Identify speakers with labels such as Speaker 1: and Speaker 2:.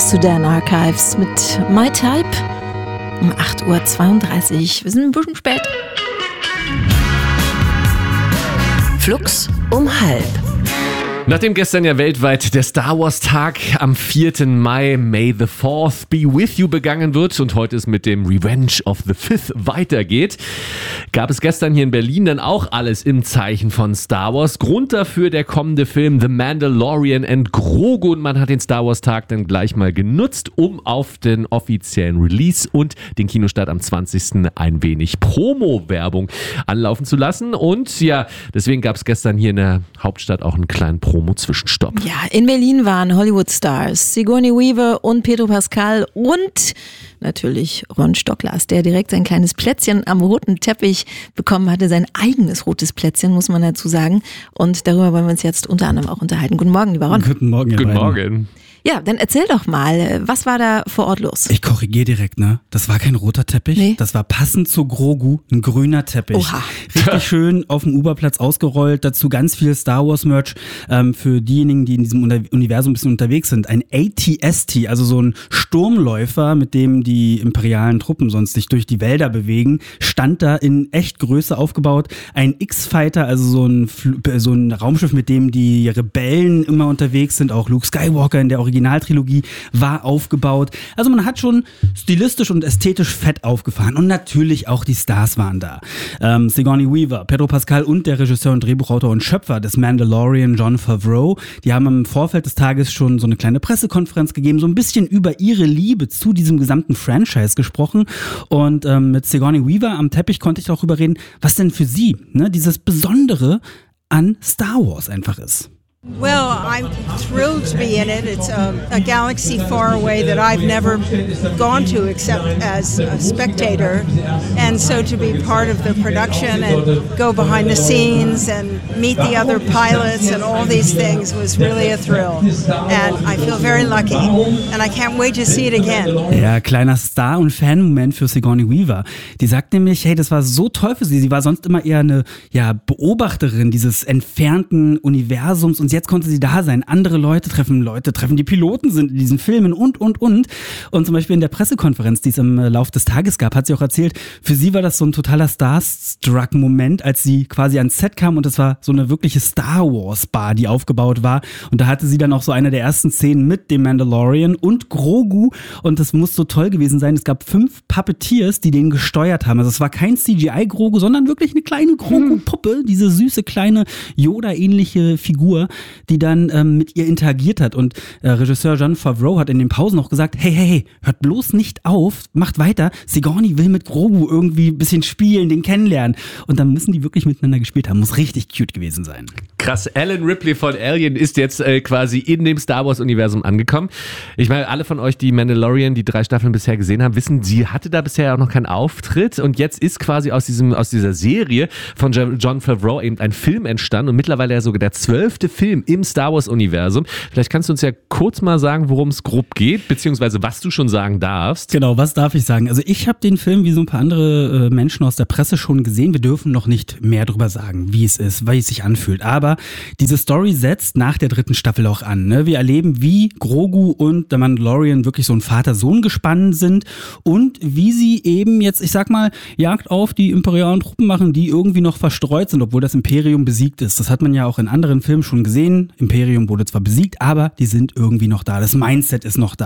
Speaker 1: Sudan Archives mit My Type um 8.32 Uhr. Wir sind ein bisschen spät.
Speaker 2: Flux um 12:30.
Speaker 3: Nachdem gestern ja weltweit der Star Wars Tag am 4. Mai, May the 4th be with you, begangen wird und heute es mit dem Revenge of the Fifth weitergeht, gab es gestern hier in Berlin dann auch alles im Zeichen von Star Wars. Grund dafür der kommende Film The Mandalorian and Grogu, und man hat den Star Wars Tag dann gleich mal genutzt, um auf den offiziellen Release und den Kinostart am 20. ein wenig Promo-Werbung anlaufen zu lassen. Und ja, deswegen gab es gestern hier in der Hauptstadt auch einen kleinen Promo-Zwischenstopp.
Speaker 1: Ja, in Berlin waren Hollywood-Stars Sigourney Weaver und Pedro Pascal und natürlich Ron Stocklas, der direkt sein kleines Plätzchen am roten Teppich bekommen hatte, sein eigenes rotes Plätzchen, muss man dazu sagen. Und darüber wollen wir uns jetzt unter anderem auch unterhalten. Guten Morgen, lieber Ron.
Speaker 4: Guten Morgen, ihr
Speaker 3: Guten
Speaker 4: beiden.
Speaker 3: Morgen.
Speaker 1: Ja, dann erzähl doch mal, was war da vor Ort los?
Speaker 4: Ich korrigiere direkt, ne? Das war kein roter Teppich,
Speaker 1: Nee.
Speaker 4: Das war passend zu Grogu ein grüner Teppich.
Speaker 1: Oha.
Speaker 4: Richtig schön auf dem Uberplatz ausgerollt, dazu ganz viel Star Wars Merch für diejenigen, die in diesem Universum ein bisschen unterwegs sind. Ein AT-ST, also so ein Sturmläufer, mit dem die imperialen Truppen sonst sich durch die Wälder bewegen, stand da in echt Größe aufgebaut. Ein X-Fighter, also so ein Raumschiff, mit dem die Rebellen immer unterwegs sind, auch Luke Skywalker in der Originaltrilogie war aufgebaut. Also man hat schon stilistisch und ästhetisch fett aufgefahren. Und natürlich auch die Stars waren da. Sigourney Weaver, Pedro Pascal und der Regisseur und Drehbuchautor und Schöpfer des Mandalorian, Jon Favreau, die haben im Vorfeld des Tages schon so eine kleine Pressekonferenz gegeben, so ein bisschen über ihre Liebe zu diesem gesamten Franchise gesprochen. Und mit Sigourney Weaver am Teppich konnte ich darüber reden, was denn für sie dieses Besondere an Star Wars einfach ist.
Speaker 5: Well, I'm thrilled to be in it. It's a galaxy far away that I've never gone to except as a spectator. And so to be part of the production and go behind the scenes and meet the other pilots and all these things was really a thrill. And I feel very lucky. And I can't wait to see it again.
Speaker 4: Ja, kleiner Star- und Fan-Moment für Sigourney Weaver. Die sagt nämlich, hey, das war so toll für sie. Sie war sonst immer eher eine Beobachterin dieses entfernten Universums, und jetzt konnte sie da sein. Andere Leute treffen, die Piloten sind in diesen Filmen und. Und zum Beispiel in der Pressekonferenz, die es im Lauf des Tages gab, hat sie auch erzählt, für sie war das so ein totaler Starstruck-Moment, als sie quasi ans Set kam, und das war so eine wirkliche Star Wars-Bar, die aufgebaut war. Und da hatte sie dann auch so eine der ersten Szenen mit dem Mandalorian und Grogu, und das muss so toll gewesen sein. Es gab 5 Puppeteers, die den gesteuert haben. Also es war kein CGI-Grogu, sondern wirklich eine kleine Grogu-Puppe, diese süße kleine Yoda-ähnliche Figur, die dann mit ihr interagiert hat. Und Regisseur Jon Favreau hat in den Pausen noch gesagt, hey, hört bloß nicht auf, macht weiter. Sigourney will mit Grogu irgendwie ein bisschen spielen, den kennenlernen. Und dann müssen die wirklich miteinander gespielt haben. Muss richtig cute gewesen sein.
Speaker 3: Krass, Alan Ripley von Alien ist jetzt quasi in dem Star Wars-Universum angekommen. Ich meine, alle von euch, die Mandalorian, die 3 Staffeln bisher gesehen haben, wissen, sie hatte da bisher auch noch keinen Auftritt, und jetzt ist quasi aus dieser Serie von Jon Favreau eben ein Film entstanden und mittlerweile ja sogar der 12. Film im Star Wars-Universum. Vielleicht kannst du uns ja kurz mal sagen, worum es grob geht, beziehungsweise was du schon sagen darfst.
Speaker 4: Genau, was darf ich sagen? Also ich habe den Film wie so ein paar andere Menschen aus der Presse schon gesehen. Wir dürfen noch nicht mehr drüber sagen, wie es ist, wie es sich anfühlt. Aber diese Story setzt nach der 3. Staffel auch an. Ne? Wir erleben, wie Grogu und der Mandalorian wirklich so ein Vater-Sohn-Gespann sind und wie sie eben jetzt, ich sag mal, Jagd auf die imperialen Truppen machen, die irgendwie noch verstreut sind, obwohl das Imperium besiegt ist. Das hat man ja auch in anderen Filmen schon gesehen. Imperium wurde zwar besiegt, aber die sind irgendwie noch da. Das Mindset ist noch da.